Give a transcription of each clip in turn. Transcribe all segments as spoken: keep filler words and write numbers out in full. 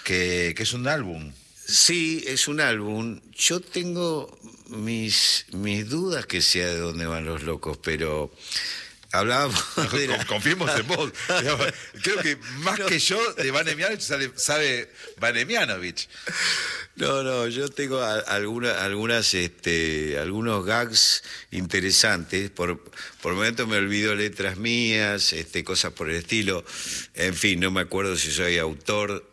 que, que es un álbum. Sí, es un álbum. Yo tengo mis, mis dudas que sea de dónde van los locos, pero hablábamos de la... Confiemos en vos. Creo que más no. que yo de Vanemianovich sabe, sabe Vanemianovich. No, no, yo tengo a, alguna, algunas, este, algunos gags interesantes. Por, por momento me olvido letras mías, este, cosas por el estilo. En fin, no me acuerdo si soy autor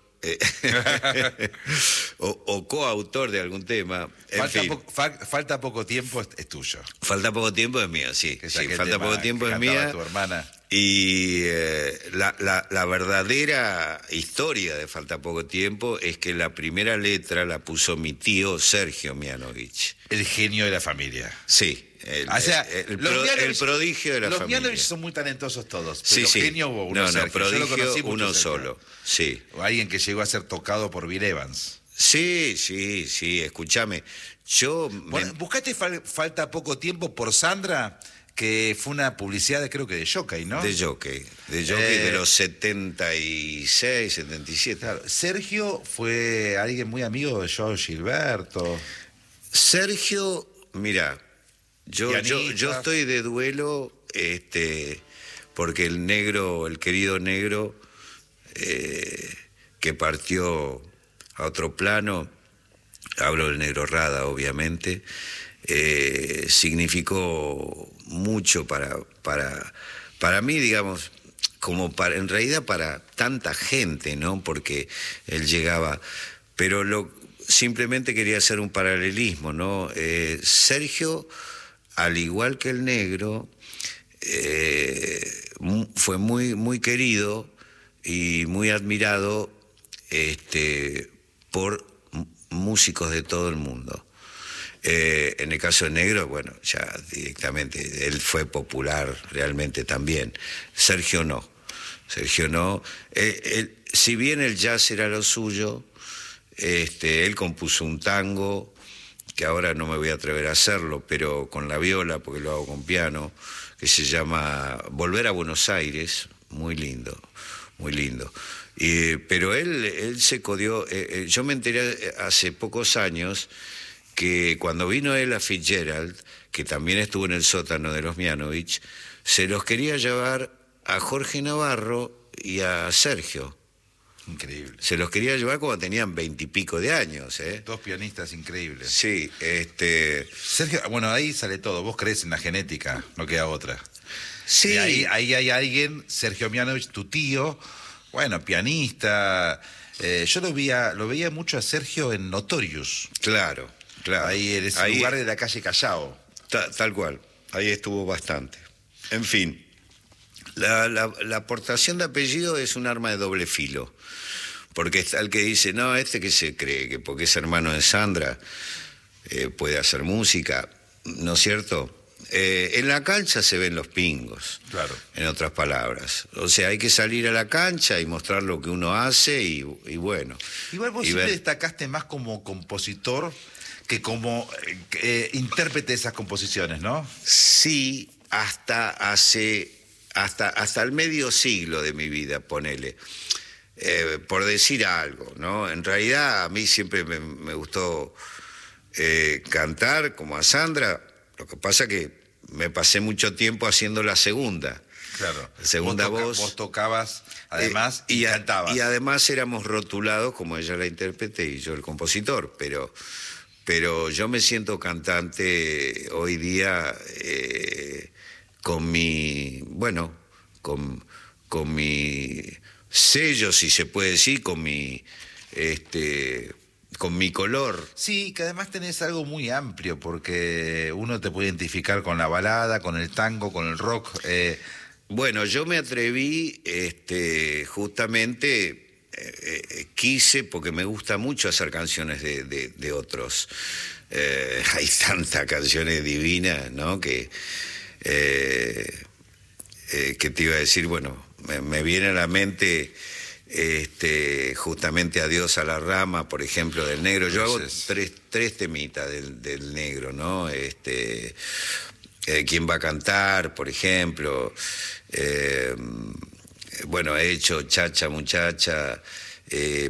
o, o coautor de algún tema. En falta, fin. po, fa, falta poco tiempo, es, es tuyo. Falta poco tiempo es mía, sí. sí falta poco tiempo es mía. Tu hermana. Y eh, la, la, la verdadera historia de Falta poco tiempo es que la primera letra la puso mi tío Sergio Mianovich. El genio de la familia. Sí. El, o sea, el, el, pro, el prodigio de la los familia. Los Mianovich son muy talentosos todos, pero sí, sí. genio hubo uno. No, no, Sergio. prodigio uno solo. Sí. O alguien que llegó a ser tocado por Bill Evans. Sí, sí, sí, escúchame. Yo... Bueno, me... buscaste fal, Falta poco tiempo por Sandra, que fue una publicidad, de, creo que de Jockey, ¿no? De Jockey, de Jockey eh... de los setenta y seis, setenta y siete. Claro. Sergio fue alguien muy amigo de Joao Gilberto. Sergio, mira, yo, yo, yo estoy de duelo, este, porque el negro, el querido negro, eh, que partió a otro plano, hablo del negro Rada, obviamente, eh, significó mucho para, para, para mí, digamos, como para, en realidad para tanta gente, ¿no? Porque él llegaba, pero lo, simplemente quería hacer un paralelismo, ¿no? Eh, Sergio, al igual que el negro, eh, fue muy, muy querido y muy admirado este, por músicos de todo el mundo. Eh, en el caso del negro, bueno, ya directamente, él fue popular realmente también. Sergio no, Sergio no. Eh, él, si bien el jazz era lo suyo, este, él compuso un tango, que ahora no me voy a atrever a hacerlo, pero con la viola, porque lo hago con piano, que se llama Volver a Buenos Aires, muy lindo, muy lindo. Eh, pero él, él se codió, eh, eh, yo me enteré hace pocos años que cuando vino él a Fitzgerald, que también estuvo en el sótano de los Mianovich, se los quería llevar a Jorge Navarro y a Sergio. Increíble. Se los quería llevar cuando tenían veintipico de años, ¿eh? Dos pianistas increíbles. Sí, este... Sergio, bueno, ahí sale todo. Vos crees en la genética, no queda otra. Sí. Y ahí, ahí hay alguien, Sergio Mianovich, tu tío, bueno, pianista. Eh, yo lo veía, lo veía mucho a Sergio en Notorious. Claro, claro. Ahí en ese ahí, lugar de la calle Callao. Ta, tal cual, ahí estuvo bastante. En fin, la, la, la aportación de apellido es un arma de doble filo. Porque está el que dice, no, este que se cree que porque es hermano de Sandra eh, puede hacer música, ¿no es cierto? Eh, en la cancha se ven los pingos, claro. En otras palabras. O sea, hay que salir a la cancha y mostrar lo que uno hace y, y bueno. Igual vos y siempre ver... destacaste más como compositor que como eh, intérprete de esas composiciones, ¿no? Sí, hasta hace, hasta, hasta el medio siglo de mi vida, ponele. Eh, por decir algo, ¿no? En realidad a mí siempre me, me gustó eh, cantar como a Sandra, lo que pasa que me pasé mucho tiempo haciendo la segunda. Claro. La segunda vos, toca, voz. Vos tocabas, además, eh, y, y a, cantabas. Y además éramos rotulados como ella la intérprete y yo el compositor, pero, pero yo me siento cantante hoy día eh, con mi, bueno, con, con mi... sello, si se puede decir, con mi este con mi color. Sí, que además tenés algo muy amplio, porque uno te puede identificar con la balada, con el tango, con el rock. Eh... Bueno, yo me atreví, este, justamente eh, eh, quise, porque me gusta mucho hacer canciones de, de, de otros. Eh, hay tantas canciones divinas, ¿no? Que, eh, eh, que te iba a decir, bueno, me, me viene a la mente este, justamente Adiós a la rama, por ejemplo, del negro. Yo hago tres, tres temitas del, del negro, ¿no? Este, eh, ¿Quién va a cantar, por ejemplo? Eh, bueno, he hecho Chacha Muchacha, eh,